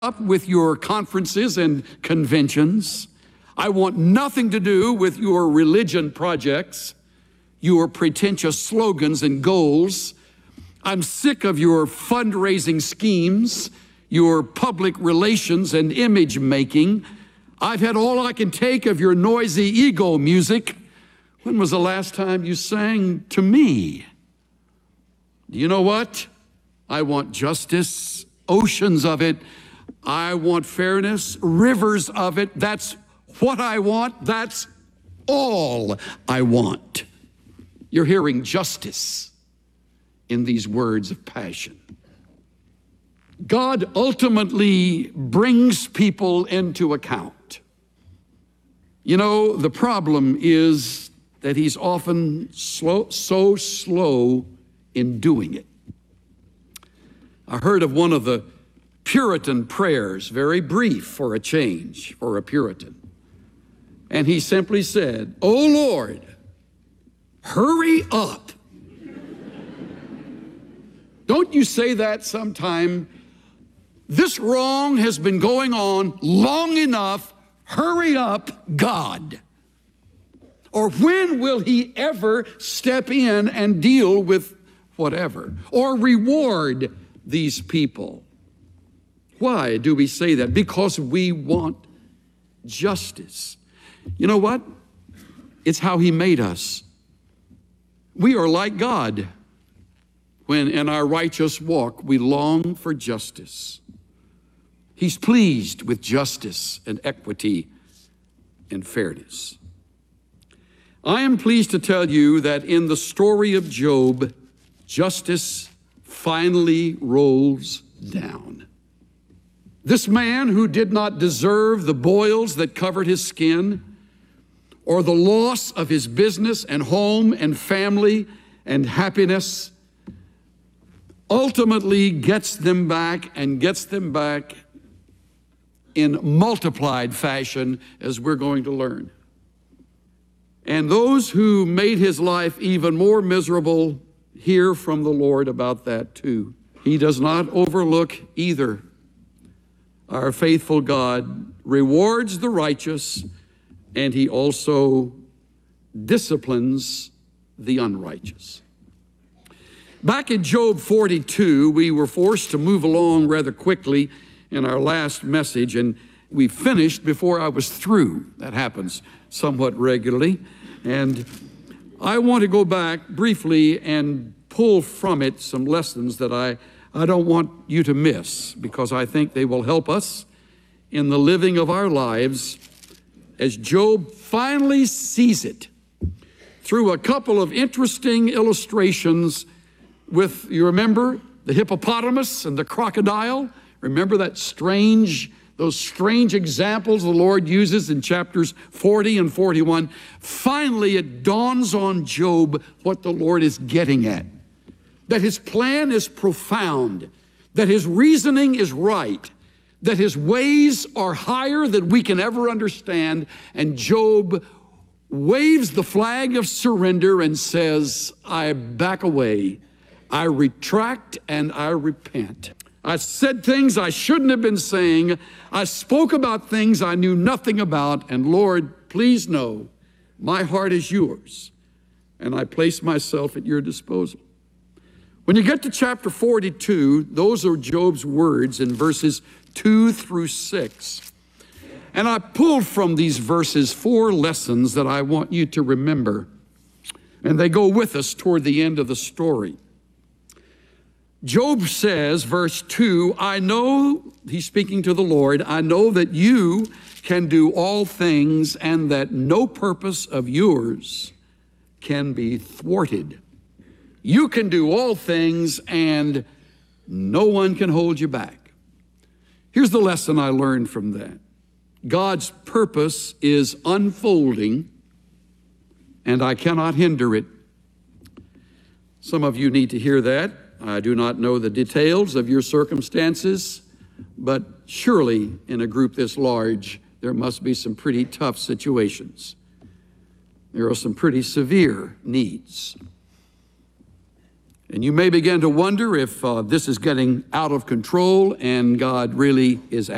up with your conferences and conventions. I want nothing to do with your religion projects, your pretentious slogans and goals. I'm sick of your fundraising schemes, your public relations and image making. I've had all I can take of your noisy ego music. When was the last time you sang to me? You know what? I want justice, oceans of it. I want fairness, rivers of it. That's what I want. That's all I want. You're hearing justice in these words of passion. God ultimately brings people into account. You know, the problem is that he's often so slow in doing it. I heard of one of the Puritan prayers, very brief for a change for a Puritan. And he simply said, "Oh Lord, hurry up." Don't you say that sometime? This wrong has been going on long enough. Hurry up, God. Or when will he ever step in and deal with whatever? Or reward these people? Why do we say that? Because we want justice. You know what? It's how he made us. We are like God when in our righteous walk we long for justice. He's pleased with justice and equity and fairness. I am pleased to tell you that in the story of Job, justice finally rolls down. This man who did not deserve the boils that covered his skin, or the loss of his business and home and family and happiness, ultimately gets them back and gets them back in multiplied fashion, as we're going to learn. And those who made his life even more miserable hear from the Lord about that too. He does not overlook either. Our faithful God rewards the righteous, and he also disciplines the unrighteous. Back in Job 42, we were forced to move along rather quickly in our last message, and we finished before I was through. That happens somewhat regularly. And I want to go back briefly and pull from it some lessons that I don't want you to miss, because I think they will help us in the living of our lives as Job finally sees it through a couple of interesting illustrations with, you remember, the hippopotamus and the crocodile? Remember those strange examples the Lord uses in chapters 40 and 41. Finally, it dawns on Job what the Lord is getting at. That his plan is profound, that his reasoning is right, that his ways are higher than we can ever understand. And Job waves the flag of surrender and says, I back away, I retract, and I repent. I said things I shouldn't have been saying. I spoke about things I knew nothing about. And Lord, please know my heart is yours, and I place myself at your disposal. When you get to chapter 42, those are Job's words in verses 2 through 6. And I pulled from these verses 4 lessons that I want you to remember. And they go with us toward the end of the story. Job says, verse 2, I know, he's speaking to the Lord, I know that you can do all things and that no purpose of yours can be thwarted. You can do all things and no one can hold you back. Here's the lesson I learned from that. God's purpose is unfolding and I cannot hinder it. Some of you need to hear that. I do not know the details of your circumstances, but surely in a group this large, there must be some pretty tough situations. There are some pretty severe needs. And you may begin to wonder if this is getting out of control and God really is